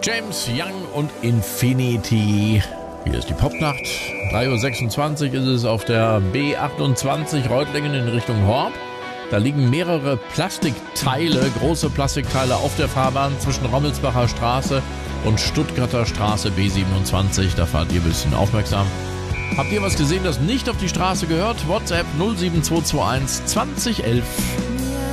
James Young und Infinity. Hier ist die Popnacht. 3.26 Uhr ist es auf der B28 Reutlingen in Richtung Horb. Da liegen mehrere Plastikteile, große Plastikteile auf der Fahrbahn zwischen Rommelsbacher Straße und Stuttgarter Straße B27. Da fahrt ihr ein bisschen aufmerksam. Habt ihr was gesehen, das nicht auf die Straße gehört? WhatsApp 07221 2011